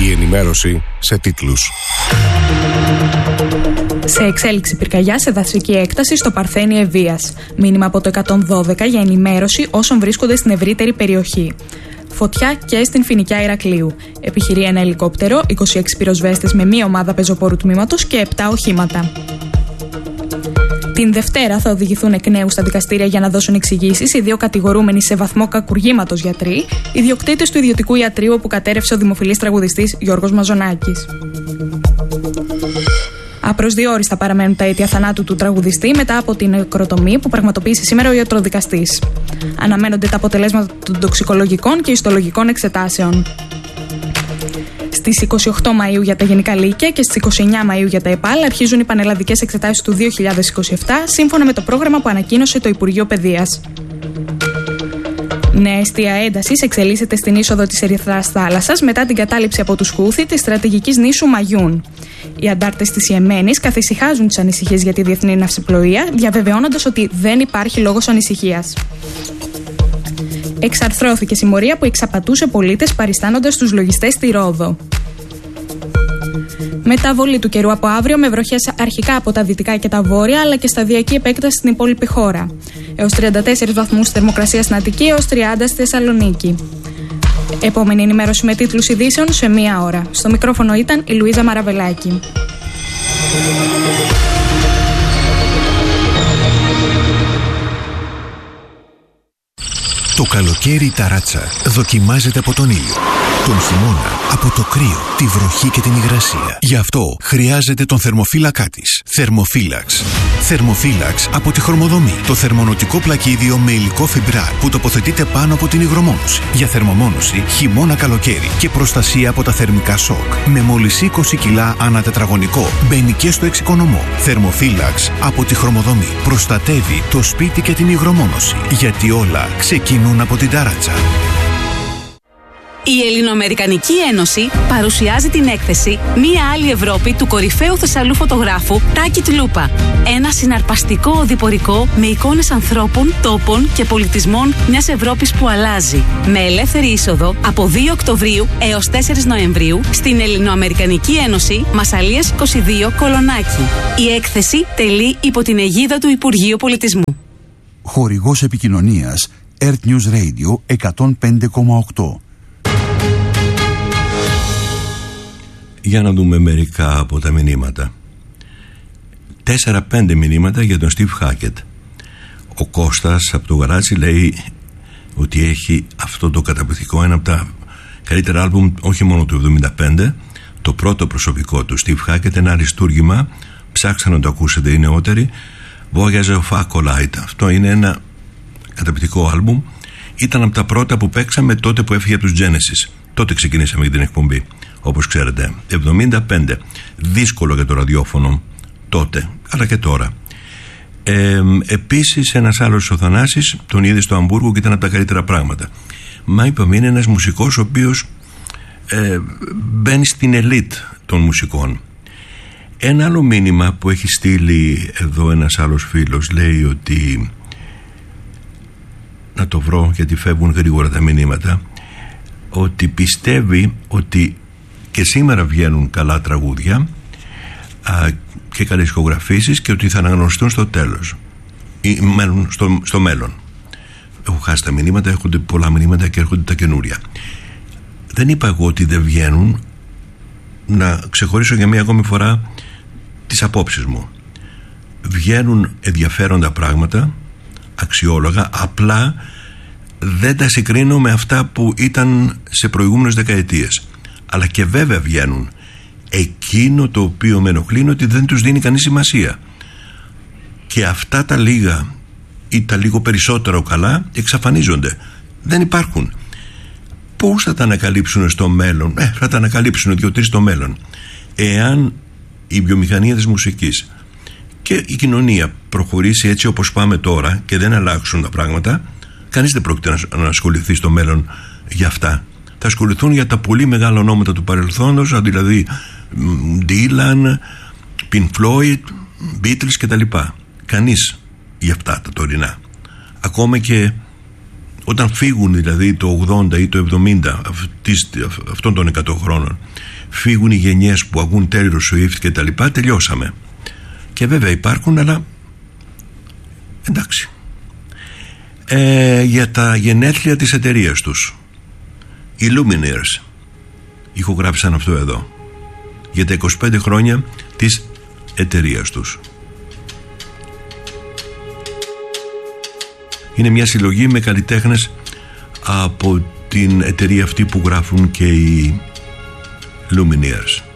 Η ενημέρωση σε τίτλους. Σε εξέλιξη πυρκαγιά σε δασική έκταση στο Παρθένι Ευβοίας. Μήνυμα από το 112 για ενημέρωση όσων βρίσκονται στην ευρύτερη περιοχή. Φωτιά και στην Φοινικιά Ηρακλείου. Επιχειρεί ένα ελικόπτερο, 26 πυροσβέστες με μία ομάδα πεζοπόρου τμήματος και 7 οχήματα. Την Δευτέρα θα οδηγηθούν εκ νέου στα δικαστήρια για να δώσουν εξηγήσεις οι δύο κατηγορούμενοι σε βαθμό κακουργήματος γιατροί, ιδιοκτήτες του ιδιωτικού ιατρείου όπου κατέρευσε ο δημοφιλής τραγουδιστής Γιώργος Μαζονάκης. Απροσδιόριστα παραμένουν τα αίτια θανάτου του τραγουδιστή μετά από την νεκροτομή που πραγματοποίησε σήμερα ο ιατροδικαστής. Αναμένονται τα αποτελέσματα των τοξικολογικών και ιστολογικών εξετάσεων. Στις 28 Μαΐου για τα Γενικά Λύκεια και στις 29 Μαΐου για τα ΕΠΑΛ αρχίζουν οι πανελλαδικές εξετάσεις του 2027 σύμφωνα με το πρόγραμμα που ανακοίνωσε το Υπουργείο Παιδείας. Νέα αιστεία έντασης εξελίσσεται στην είσοδο της Ερυθράς Θάλασσας μετά την κατάληψη από τους Χούθι της στρατηγικής νήσου Μαγιούν. Οι αντάρτες της Ιεμένης καθησυχάζουν τις ανησυχίες για τη διεθνή ναυσιπλοεία, διαβεβαιώνοντας ότι δεν υπάρχει λόγος ανησυχίας. Εξαρθρώθηκε συμμορία που εξαπατούσε πολίτες παριστάνοντας τους λογιστές στη Ρόδο. Μεταβολή του καιρού από αύριο με βροχές αρχικά από τα δυτικά και τα βόρεια, αλλά και σταδιακή επέκταση στην υπόλοιπη χώρα. Έως 34 βαθμούς θερμοκρασία στην Αττική, έως 30 στη Θεσσαλονίκη. Επόμενη ενημέρωση με τίτλους ειδήσεων σε 1 ώρα. Στο μικρόφωνο ήταν η Λουίζα Μαραβελάκη. Το καλοκαίρι η ταράτσα δοκιμάζεται από τον ήλιο. Τον χειμώνα από το κρύο, τη βροχή και την υγρασία. Γι' αυτό χρειάζεται τον θερμοφύλακά της. Θερμοφύλαξ. Θερμοφύλαξ από τη Χρωμοδομή. Το θερμονοτικό πλακίδιο με υλικό φιμπράρ που τοποθετείται πάνω από την υγρομόνωση. Για θερμομόνωση χειμώνα-καλοκαίρι και προστασία από τα θερμικά σοκ. Με μόλις 20 κιλά ανά τετραγωνικό. Μπαίνει και στο εξοικονομό. Θερμοφύλαξ από τη Χρωμοδομή. Προστατεύει το σπίτι και την υγρομόνωση. Γιατί όλα ξεκινούν από την ταράτσα. Η Ελληνοαμερικανική Ένωση παρουσιάζει την έκθεση «Μία άλλη Ευρώπη» του κορυφαίου Θεσσαλού φωτογράφου Τάκη Τλούπα. Ένα συναρπαστικό οδηπορικό με εικόνες ανθρώπων, τόπων και πολιτισμών μιας Ευρώπης που αλλάζει. Με ελεύθερη είσοδο από 2 Οκτωβρίου έως 4 Νοεμβρίου στην Ελληνοαμερικανική Ένωση Μασσαλίας 22 Κολονάκι. Η έκθεση τελεί υπό την αιγίδα του Υπουργείου Πολιτισμού. Χορηγός επικοινωνίας Earth News Radio 105,8. Για να δούμε μερικά από τα μηνύματα. 4-5 μηνύματα για τον Steve Hackett. Ο Κώστας από το γαράζι λέει ότι έχει αυτό το καταπληκτικό, ένα από τα καλύτερα άλμπουμ όχι μόνο του 75, το πρώτο προσωπικό του Steve Hackett, ένα αριστούργημα, ψάξτε να το ακούσετε οι νεότεροι, Voyage of Acolyte. Αυτό είναι ένα καταπληκτικό άλμπουμ, ήταν από τα πρώτα που παίξαμε τότε που έφυγε από τους Genesis. Τότε ξεκινήσαμε την εκπομπή, όπως ξέρετε. 75, δύσκολο για το ραδιόφωνο τότε, αλλά και τώρα. Επίσης ένας άλλος, ο Θανάσης, τον είδε στο Αμβούργο και ήταν από τα καλύτερα πράγματα. Μα είπαμε, είναι ένας μουσικός ο οποίος μπαίνει στην ελίτ των μουσικών. Ένα άλλο μήνυμα που έχει στείλει εδώ ένας άλλος φίλος λέει ότι, να το βρω γιατί φεύγουν γρήγορα τα μηνύματα, ότι πιστεύει ότι και σήμερα βγαίνουν καλά τραγούδια και καλές ηχογραφήσεις και ότι θα αναγνωριστούν στο τέλος ή στο μέλλον. Έχω χάσει τα μηνύματα, έρχονται πολλά μηνύματα και έρχονται τα καινούρια. Δεν είπα εγώ ότι δεν βγαίνουν. Να ξεχωρίσω για μία ακόμη φορά τις απόψεις μου. Βγαίνουν ενδιαφέροντα πράγματα, αξιόλογα, απλά δεν τα συγκρίνω με αυτά που ήταν σε προηγούμενες δεκαετίες. Αλλά και βέβαια βγαίνουν. Εκείνο το οποίο με ενοχλεί είναι ότι δεν τους δίνει κανείς σημασία. Και αυτά τα λίγα ή τα λίγο περισσότερο καλά εξαφανίζονται. Δεν υπάρχουν. Πώς θα τα ανακαλύψουν στο μέλλον? Θα τα ανακαλύψουν 2-3 στο μέλλον. Εάν η βιομηχανία της μουσικής και η κοινωνία προχωρήσει έτσι όπως πάμε τώρα και δεν αλλάξουν τα πράγματα, κανείς δεν πρόκειται να ασχοληθεί στο μέλλον για αυτά. Θα ασχοληθούν για τα πολύ μεγάλα ονόματα του παρελθόντος, δηλαδή Dylan, Pink Floyd, Beatles κτλ. Κανείς για αυτά τα τωρινά. Ακόμα και όταν φύγουν δηλαδή το 80 ή το 70 αυτών των 100 χρόνων, φύγουν οι γενιές που ακούν Taylor Swift και τα λοιπά, τελειώσαμε. Και βέβαια υπάρχουν, αλλά εντάξει. Για τα γενέθλια της εταιρείας τους, οι Lumineers ηχογράφησαν αυτό εδώ για τα 25 χρόνια της εταιρείας τους. Είναι μια συλλογή με καλλιτέχνες από την εταιρεία αυτή που γράφουν και οι Lumineers.